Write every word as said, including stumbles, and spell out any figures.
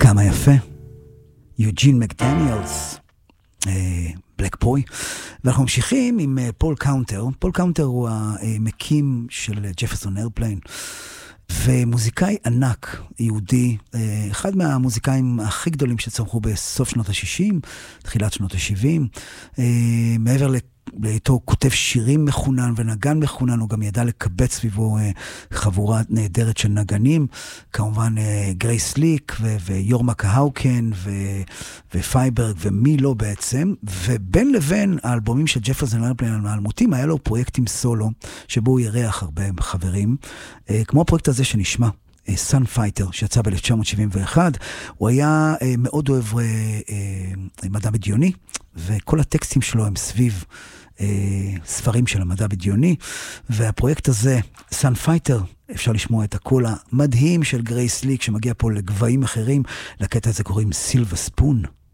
כמה יפה. יוג'ין מקדניאלס, בלק בוי. ואנחנו ממשיכים עם פול קאונטר. פול קאונטר הוא המקים של ג'פרסון איירפליין, ומוזיקאי ענק, יהודי, אחד מהמוזיקאים הכי גדולים שצמחו בסוף שנות ה-שישים, תחילת שנות ה-שבעים. מעבר לאתו כותב שירים מחונן ונגן מחונן, הוא גם ידע לקבץ סביבו חבורה נהדרת של נגנים, כמובן גרייס ליק ויורמה קהאוקן ופייברג ומי לא בעצם. ובין לבין האלבומים של ג'פרסון איירפליין האלמותים, היה לו פרויקטים סולו שבו הוא ירח הרבה חברים, כמו הפרויקט הזה שנשמע סאן פייטר, שיצא ב-אלף תשע מאות שבעים ואחת. הוא היה מאוד אוהב מדע בדיוני, וכל הטקסטים שלו הם סביב ספרים של המדע בדיוני, והפרויקט הזה, סאן פייטר, אפשר לשמוע את הקול המדהים של גרייס ליק, שמגיע פה לגבהים אחרים. לקטע הזה קוראים סילבר ספון.